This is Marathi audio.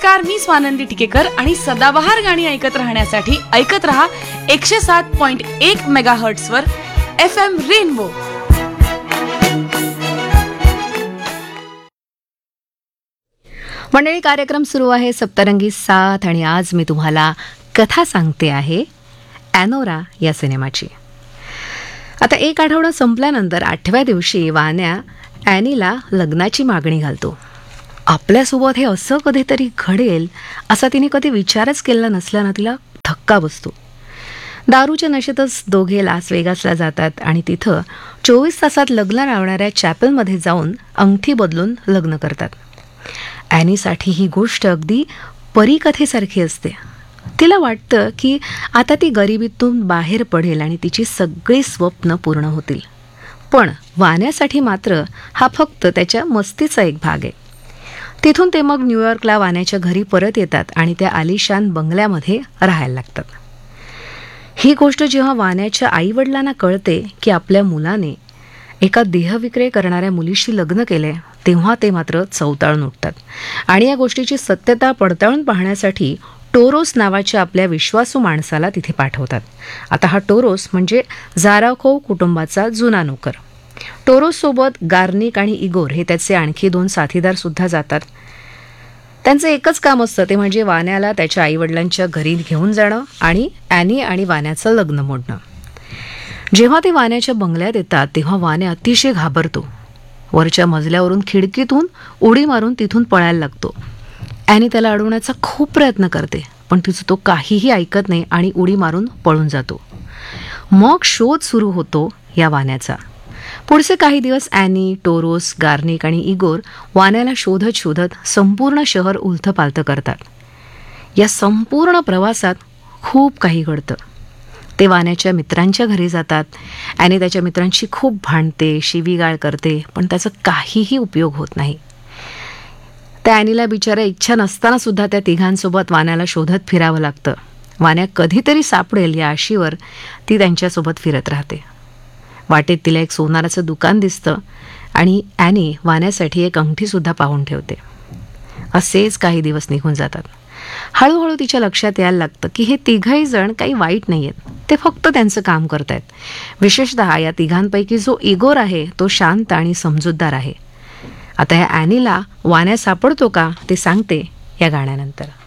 नमस्कार, मी स्वानंदी टिकेकर आणि सदाबहार गाणी ऐकत राहण्यासाठी ऐकत रहा 107.1 मेगाहर्ट्झ वर FM रेनबो. मंडळी, कार्यक्रम सुरू आहे सप्तरंगी 7 आणि आज मी तुम्हाला कथा सांगते आहे ॲनोरा या सिनेमाची. आता एक आठवडा संपल्यानंतर 8व्या दिवशी वान्या ॲनीला लग्नाची मागणी घालतो. आपल्यासोबत हे असं कधीतरी घडेल असा तिने कधी विचारच केला नसल्यानं तिला धक्का बसतो. दारूच्या नशेतच दोघे लास वेगासला जातात आणि तिथं 24 तासात लग्न लावणाऱ्या चॅपलमध्ये जाऊन अंगठी बदलून लग्न करतात. ॲनीसाठी ही गोष्ट अगदी परीकथेसारखी असते. तिला वाटतं की आता ती गरिबीतून बाहेर पडेल आणि तिची सगळी स्वप्न पूर्ण होतील. पण वाण्यासाठी मात्र हा फक्त त्याच्या मस्तीचा एक भाग आहे. तिथून ते मग न्यूयॉर्कला वाण्याच्या घरी परत येतात आणि त्या आलिशान बंगल्यामध्ये राहायला लागतात. ही गोष्ट जेव्हा वाण्याच्या आईवडिलांना कळते की आपल्या मुलाने एका देहविक्रय करणाऱ्या मुलीशी लग्न केले, तेव्हा ते मात्र चवताळून उठतात आणि या गोष्टीची सत्यता पडताळून पाहण्यासाठी टोरोस नावाच्या आपल्या विश्वासू माणसाला तिथे पाठवतात. आता हा टोरोस म्हणजे झाराकोव कुटुंबाचा जुना नोकर. टोरोससोबत गार्निक आणि इगोर हे त्याचे आणखी 2 साथीदार सुद्धा जातात. त्यांचं एकच काम असतं, ते म्हणजे वाण्याला त्याच्या आईवडिलांच्या घरी घेऊन जाणं आणि ॲनी आणि वाण्याचं लग्न मोडणं. जेव्हा ते वाण्याच्या बंगल्यात येतात तेव्हा वाण्या अतिशय घाबरतो. वरच्या मजल्यावरून खिडकीतून उडी मारून तिथून पळायला लागतो. ॲनी त्याला अडवण्याचा खूप प्रयत्न करते, पण तिचं तो काहीही ऐकत नाही आणि उडी मारून पळून जातो. मग शोध सुरू होतो या वाण्याचा. पुढचे काही दिवस ॲनी, टोरोस, गार्निक आणि इगोर वाण्याला शोधत शोधत संपूर्ण शहर उलथपालथं करतात. या संपूर्ण प्रवासात खूप काही घडतं. ते वाण्याच्या मित्रांच्या घरी जातात. ॲनी त्याच्या मित्रांशी खूप भांडते, शिवीगाळ करते, पण त्याचा काहीही उपयोग होत नाही. त्या ॲनीला बिचाऱ्या इच्छा नसताना सुद्धा त्या तिघांसोबत वाण्याला शोधत फिरावं लागतं. वाण्या कधीतरी सापडेल या आशेवर ती त्यांच्यासोबत फिरत राहते. वाटेत तिला एक सोनाराचं दुकान दिसतं आणि ॲनी वाण्यासाठी एक अंगठीसुद्धा पाहून ठेवते. असेच काही दिवस निघून जातात. हळूहळू तिच्या लक्षात यायला लागतं की हे तिघही जण काही वाईट नाही आहेत, ते फक्त त्यांचं काम करत आहेत. विशेषतः या तिघांपैकी जो इगोर आहे तो शांत आणि समजूतदार आहे. आता या ॲनीला वाण्या सापडतो का ते सांगते या गाण्यानंतर.